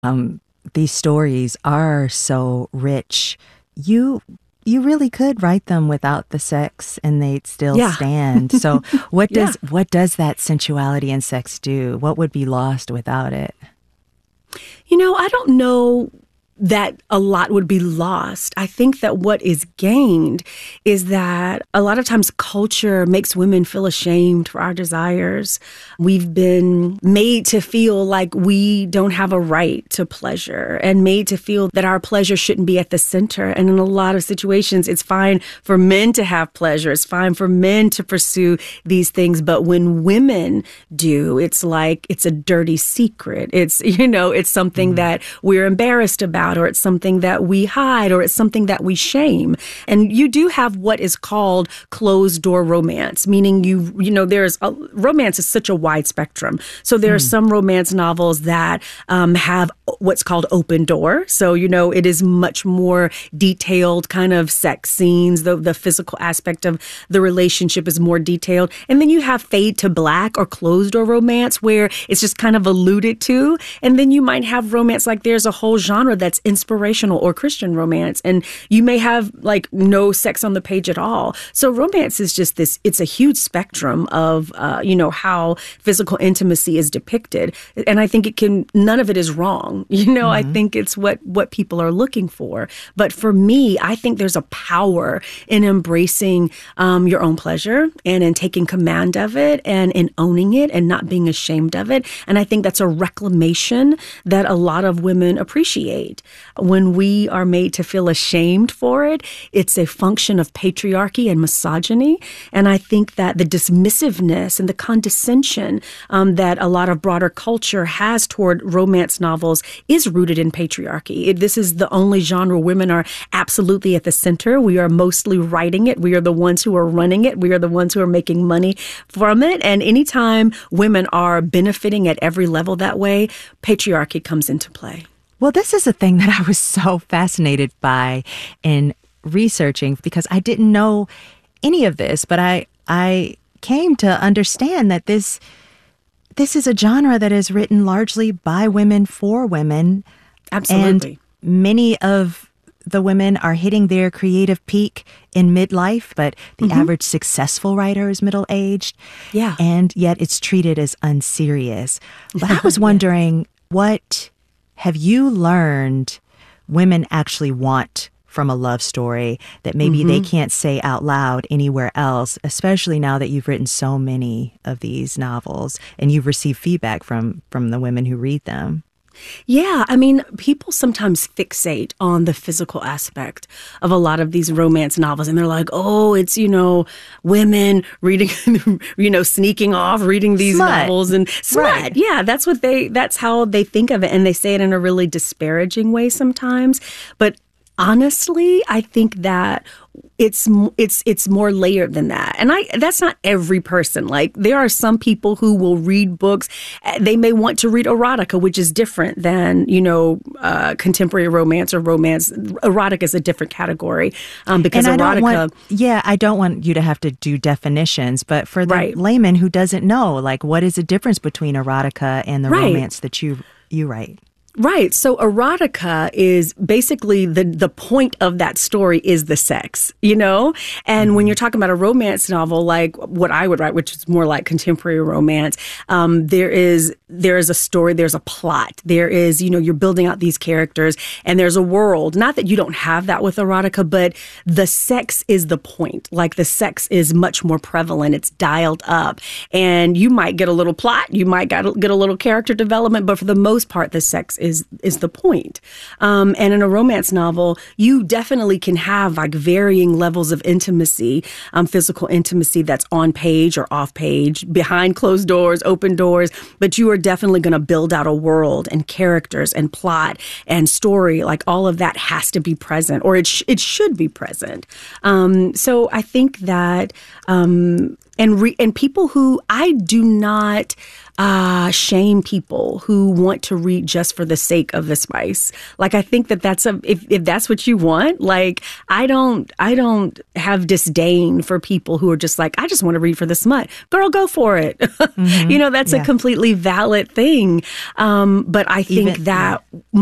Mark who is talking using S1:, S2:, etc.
S1: These stories are so rich. You you really could write them without the sex and they'd still
S2: Yeah.
S1: stand. So
S2: Yeah.
S1: what does that sensuality and sex do? What would be lost without it?
S2: I don't know that a lot would be lost. I think that what is gained is that a lot of times culture makes women feel ashamed for our desires. We've been made to feel like we don't have a right to pleasure and made to feel that our pleasure shouldn't be at the center. And in a lot of situations, it's fine for men to have pleasure. It's fine for men to pursue these things. But when women do, it's like it's a dirty secret. It's something that we're embarrassed about, or it's something that we hide, or it's something that we shame. And you do have what is called closed door romance, meaning romance is such a wide spectrum. So there are some romance novels that have what's called open door. So, it is much more detailed kind of sex scenes. The physical aspect of the relationship is more detailed. And then you have fade to black or closed door romance, where it's just kind of alluded to. And then you might have romance like there's a whole genre that's inspirational or Christian romance. And you may have like no sex on the page at all. So romance is just it's a huge spectrum of, how physical intimacy is depicted. And I think none of it is wrong. I think it's what people are looking for. But for me, I think there's a power in embracing your own pleasure and in taking command of it and in owning it and not being ashamed of it. And I think that's a reclamation that a lot of women appreciate. When we are made to feel ashamed for it, it's a function of patriarchy and misogyny. And I think that the dismissiveness and the condescension that a lot of broader culture has toward romance novels is rooted in patriarchy. This is the only genre women are absolutely at the center. We are mostly writing it. We are the ones who are running it. We are the ones who are making money from it. And anytime women are benefiting at every level that way, patriarchy comes into play.
S1: Well, this is a thing that I was so fascinated by in researching, because I didn't know any of this, but I came to understand that this is a genre that is written largely by women for women.
S2: Absolutely.
S1: And many of the women are hitting their creative peak in midlife, but the average successful writer is middle-aged.
S2: Yeah.
S1: And yet it's treated as unserious. But I was wondering, what have you learned women actually want from a love story that maybe they can't say out loud anywhere else, especially now that you've written so many of these novels and you've received feedback from the women who read them?
S2: Yeah, people sometimes fixate on the physical aspect of a lot of these romance novels. And they're like, oh, it's, women reading, sneaking off, reading these novels and smut.
S1: Right.
S2: Yeah, that's how they think of it. And they say it in a really disparaging way sometimes. But honestly, I think that it's more layered than that. And that's not every person. Like, there are some people who will read books. They may want to read erotica, which is different than, contemporary romance or romance. Erotica is a different category because
S1: and
S2: erotica.
S1: I don't want you to have to do definitions, but for the layman who doesn't know, like, what is the difference between erotica and the romance that you write?
S2: Right. So erotica is basically the point of that story is the sex, And when you're talking about a romance novel, like what I would write, which is more like contemporary romance, there is a story, there's a plot, there is, you're building out these characters and there's a world. Not that you don't have that with erotica, but the sex is the point. Like, the sex is much more prevalent. It's dialed up, and you might get a little plot, you might get a little character development, but for the most part, the sex is the point. And in a romance novel, you definitely can have like varying levels of intimacy, physical intimacy that's on page or off page, behind closed doors, open doors, but you are definitely going to build out a world and characters and plot and story. Like, all of that has to be present, or it should be present. So I think that, and people who I do not shame people who want to read just for the sake of the spice. Like, I think that if that's what you want, like, I don't have disdain for people who are just like, I just want to read for the smut. Girl, go for it. That's a completely valid thing. But I think that